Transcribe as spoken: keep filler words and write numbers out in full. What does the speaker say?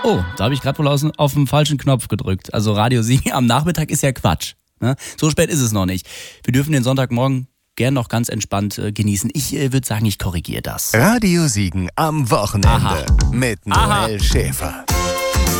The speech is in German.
Oh, da habe ich gerade wohl aus, auf den falschen Knopf gedrückt. Also Radio Siegen am Nachmittag ist ja Quatsch. Ne? So spät ist es noch nicht. Wir dürfen den Sonntagmorgen gern noch ganz entspannt äh, genießen. Ich äh, würde sagen, ich korrigiere das. Radio Siegen am Wochenende Aha. mit Aha. Noel Schäfer.